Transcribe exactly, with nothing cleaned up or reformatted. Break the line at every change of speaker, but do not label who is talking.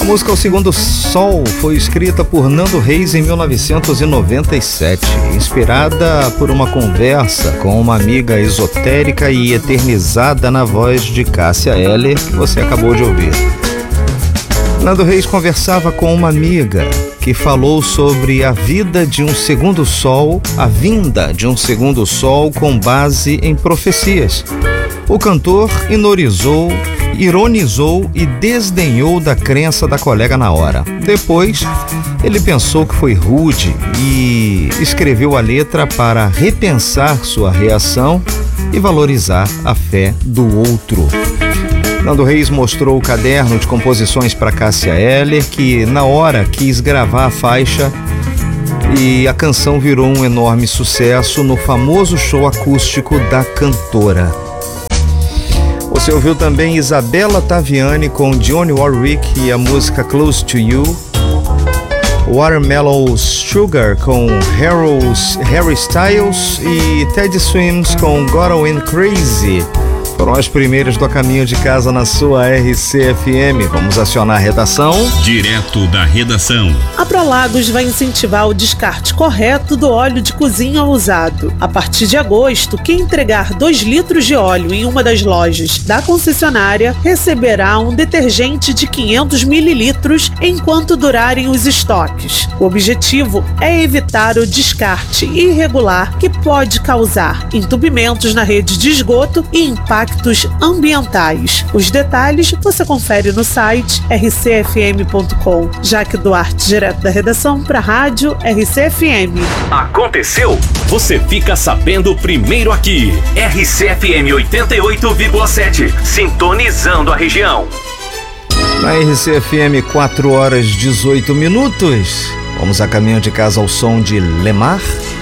música O Segundo Sol foi escrita por Nando Reis em mil novecentos e noventa e sete, inspirada por uma conversa com uma amiga esotérica e eternizada na voz de Cássia Eller, que você acabou de ouvir. Nando Reis conversava com uma amiga que falou sobre a vida de um segundo sol, a vinda de um segundo sol com base em profecias. O cantor inorizou, ironizou e desdenhou da crença da colega na hora. Depois, ele pensou que foi rude e escreveu a letra para repensar sua reação e valorizar a fé do outro. Nando Reis mostrou o caderno de composições para Cássia Eller, que na hora quis gravar a faixa, e a canção virou um enorme sucesso no famoso show acústico da cantora. Você ouviu também Isabella Taviani com Dionne Warwick e a música Close to You, Watermelon Sugar com Harry Styles e Teddy Swims com Gotta Win Crazy. Foram as primeiras do A Caminho de Casa na sua R C F M. Vamos acionar a redação.
Direto da redação.
A Prolagos vai incentivar o descarte correto do óleo de cozinha usado. A partir de agosto, quem entregar dois litros de óleo em uma das lojas da concessionária receberá um detergente de quinhentos mililitros enquanto durarem os estoques. O objetivo é evitar o descarte irregular que pode causar entupimentos na rede de esgoto e impactos ambientais. Os detalhes você confere no site r c f m ponto com. Jaque Duarte, direto da redação para a Rádio R C F M.
Aconteceu? Você fica sabendo primeiro aqui. R C F M oitenta e oito vírgula sete, sintonizando a região.
Na R C F M, quatro horas e dezoito minutos. Vamos a caminho de casa ao som de Lemar.